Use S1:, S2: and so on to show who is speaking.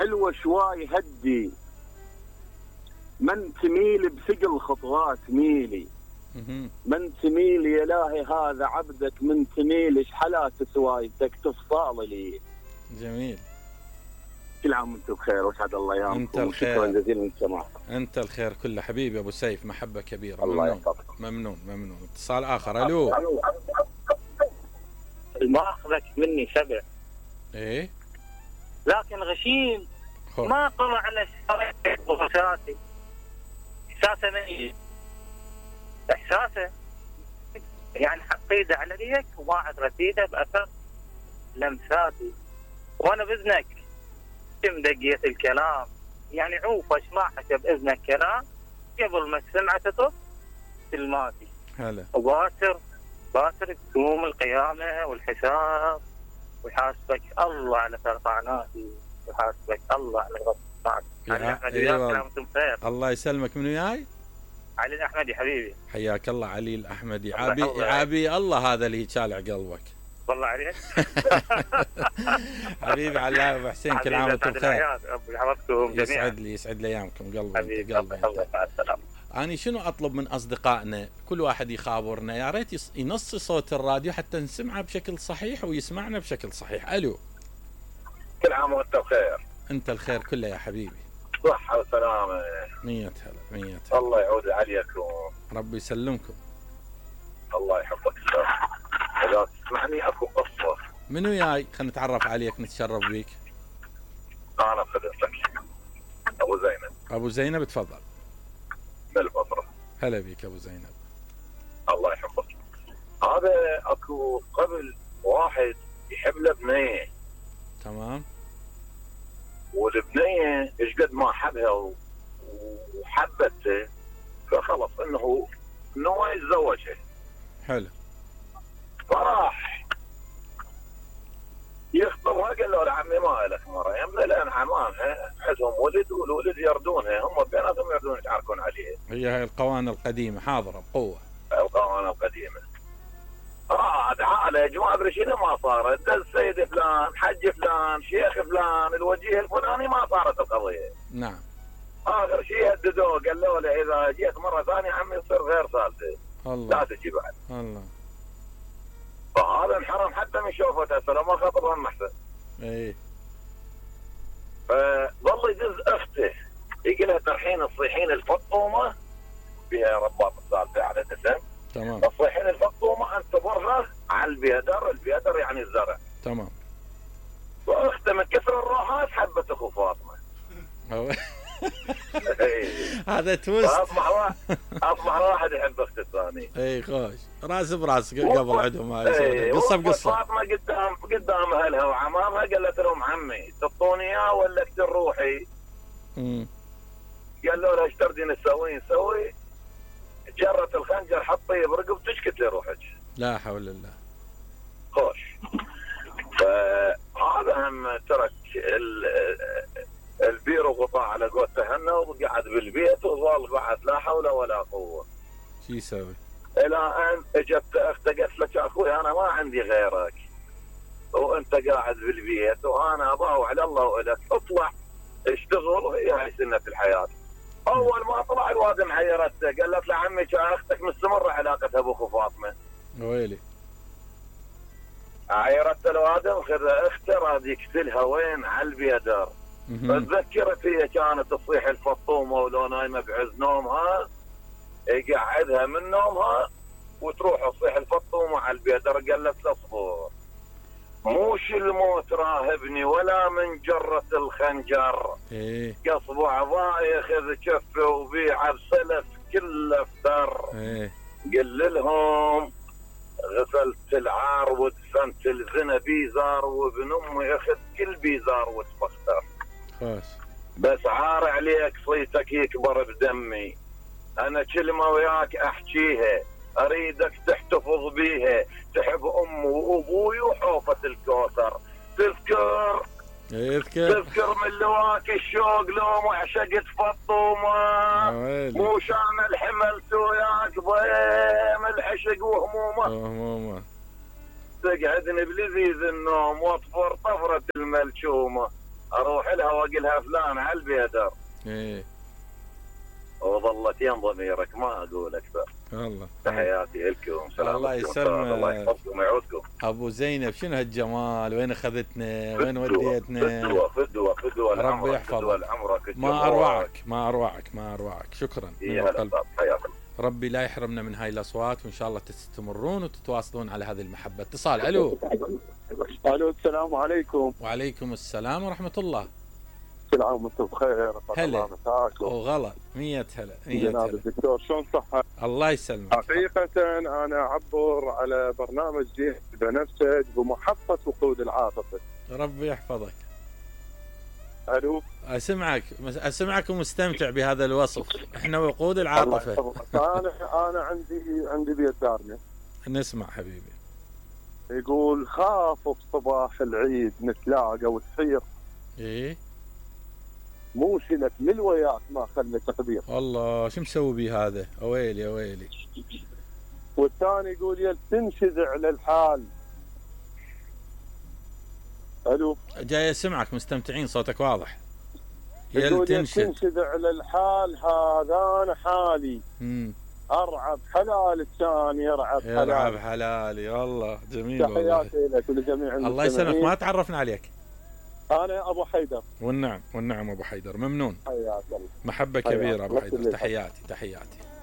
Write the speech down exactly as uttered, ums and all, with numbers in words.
S1: حلوة شوي هدي، من تميل بثقل خطوات ميلي، من تميل يا إلهي هذا عبدك، من تميل إيش حالات سوايتك تفصال لي.
S2: جميل.
S1: كل عام وانتم بخير وسعد الله ايامكم.
S2: انت الخير.
S1: شكرا جزيلا للسماع.
S2: انت الخير كله حبيبي ابو سيف، محبه كبيره.
S1: الله
S2: ممنون
S1: يحفظك.
S2: ممنون ممنون. اتصال اخر. الو.
S3: الماخذك مني سبع
S2: ايه
S3: لكن غشيم
S2: خو.
S3: ما طلع على احساسي، احساسه ميت، احساسه يعني حقيده على ريك وواحد رتيده باثر لمساتي، وانا باذنك كم دقيقه الكلام يعني عوفش ما حكى باذنك كلام قبل ما سمعته طب كلماتي.
S2: هلا.
S3: وباسر باسر تقوم القيامه والحساب ويحاسبك الله على سرطاناتي، ويحاسبك الله على غلطاتي. علي الاحمدي وياك بخير.
S2: الله يسلمك. من وياي؟
S3: علي الاحمدي حبيبي.
S2: حياك الله علي الاحمدي. عابي عابي الله هذا اللي يشالع قلبك.
S3: والله عليك.
S2: حبيبي على ابو حسين، كل عام وانتم بخير.
S3: ربي يحفظكم جميعا.
S2: يسعد لي يسعد لي ايامكم قلبي.
S3: حبيبي
S2: قلبي
S3: الله مع السلامه.
S2: أنا شنو أطلب من أصدقائنا كل واحد يخابرنا، يا ريت ينص صوت الراديو حتى نسمعه بشكل صحيح ويسمعنا بشكل صحيح. ألو.
S4: كل عام وأنت بخير.
S2: أنت الخير كله يا حبيبي.
S4: صحة وسلامة.
S2: مية هلا مية هلا.
S4: الله يعود عليكم.
S2: ربي يسلمكم.
S4: الله يحفظك. إذا تسمعني أكو قصة.
S2: منو جاي؟ خلينا نتعرف عليك نتشرف بيك.
S4: أنا صديقك أبو زينب.
S2: أبو زينب تفضل.
S4: من البصرة.
S2: هلا بيك أبو زينب.
S4: الله يحفظك. هذا أكو قبل واحد يحب له بنية.
S2: تمام.
S4: والبنية إيش قد ما حبها وحبته فخلص إنه إنه يتزوجها.
S2: حلو.
S4: فراح يخطبها قال له عمي ما لك مرة يمنا لأن عمامها عندهم ولد والولد يردونها، هم بيناتهم يردون يتعاركون عليه.
S2: هي هاي القوانين القديمة حاضرة بقوة.
S4: القوانين القديمة. اه تعال يا جماعة ادري شنو ما صارت، دز سيد فلان، حج فلان، شيخ فلان، الوجيه الفلاني، ما صارت القضية.
S2: نعم.
S4: اخر شيء هددوه قالوا له اذا جيت مرة ثانية عمي يصير غير سالفة.
S2: الله.
S4: لا تجي بعد.
S2: الله.
S4: فهذا انحرم حتى من شوفته هسه ما خطبها محسن.
S2: ايه.
S4: فظل يدز اخته يقول لها ترحين تصيحين الفطومه بها رباط السالفه على دسم.
S2: تمام.
S4: تصيحين الفطومه انتظرها على البيدر، البيدر يعني الزرع.
S2: تمام.
S4: واخته من كثر الروحات حبت اخو فاطمه.
S2: هذا توست.
S4: اصبح واحد اصبح واحد يحب اخته الثاني.
S2: اي خوش راس براس قبل عندهم هاي قصه بقصه.
S4: فاطمه قدام قدام اهلها وعمامها قالت لهم عمي تعطوني اياه ولا اقتل روحي؟
S2: امم
S4: قالوا لها ايش تردين تسوين؟ سوي جرت الخنجر حطيه برقبتك قلت لي روحك.
S2: لا حول الله.
S4: خوش. فهذا هم ترك البير وقطع على قوت تهنى وقعد بالبيت وظل بعد لا حول ولا قوه.
S2: شو يسوي؟
S4: الى ان اجت اخته قالت لك يا اخوي انا ما عندي غيرك وانت قاعد بالبيت وانا اباوع على الله والك، اطلع اشتغل وهي هاي سنه الحياه. اول ما طلع الواد محيرته قالت له عمي اختك مستمره علاقتها بأخو فاطمه.
S2: ويلي.
S4: عيرت الواد وخذ اخته راد يقتلها وين؟ على البيدر. فتذكرت هي كانت تصيح الفطومه ولو نايمه بعز نومها يقعدها من نومها وتروح تصيح الفطومه على البيدر. قالت له اصبر موش الموت راهبني ولا من جرة الخنجر.
S2: ايه.
S4: قصب اعضائي ياخذ كفه وبيعه بسلف كله افتر.
S2: ايه.
S4: قل لهم غسلت العار ودفنت الزنا بيزار وابن امي اخذ كل بيزار وتبختر.
S2: خوش.
S4: بس عار عليك صيتك يكبر بدمي، انا كلمه وياك احكيها اريدك تحتفظ بيها، تحب امي وابوي وحوفه الكوثر. تذكر
S2: اذكر
S4: تذكر من لواك الشوق لو ما عشقت فطومه، مو شان الحمل وياك ضيم العشق وهمومه.
S2: همومه
S4: تقعدني بلذيذ النوم واطفر طفره الملشومه. اروح لها واقول لها فلان على البيدر.
S2: ايه
S4: وظلت ين ضميرك ما اقول اكثر.
S2: والله
S4: تحياتي لكم. سلام.
S2: الله يسلمك.
S4: الله يحفظكم ويعودكم.
S2: ابو زينب شنو هالجمال، وين اخذتنا، وين وديتنا.
S4: فدوه فدوه فدوه
S2: ربي يحفظك. ما اروعك ما اروعك ما اروعك. شكرا من القلب. ربي لا يحرمنا من هاي الاصوات، وان شاء الله تستمرون وتتواصلون على هذه المحبه. اتصال. الو.
S1: الو السلام عليكم.
S2: وعليكم السلام ورحمه الله.
S1: كل عام وانتم بخير.
S2: هلا وغلا. مية هلا مية هلا.
S1: الدكتور شلون صحة؟
S2: الله يسلمك.
S1: حقيقة أنا أعبر على برنامج جديد بنفسج بمحطة وقود العاطفة.
S2: ربي يحفظك.
S1: الو.
S2: اسمعك اسمعك ومستمتع بهذا الوصف. احنا وقود العاطفة.
S1: انا انا عندي عندي بيت دارنا.
S2: نسمع حبيبي.
S1: يقول خاف بصباح العيد نتلاقى وتصير.
S2: ايه
S1: مو شلت من وياك ما خلى تقدير.
S2: والله شو مسوي بيه هذا؟ اويلي اويلي.
S1: والثاني يقول يل تنشذع للحال. الو.
S2: جاي اسمعك مستمتعين صوتك واضح.
S1: يل تنشذع للحال هذا انا حالي.
S2: امم
S1: ارعب حلال الثاني يرعب حلال.
S2: يرعب حلالي. والله جميل.
S1: تحياتي لك ولجميع
S2: الله يسلمك. ما تعرفنا عليك.
S1: انا ابو حيدر.
S2: والنعم والنعم ابو حيدر. ممنون.
S1: حياك الله.
S2: محبه كبيره ابو حيدر. تحياتي تحياتي.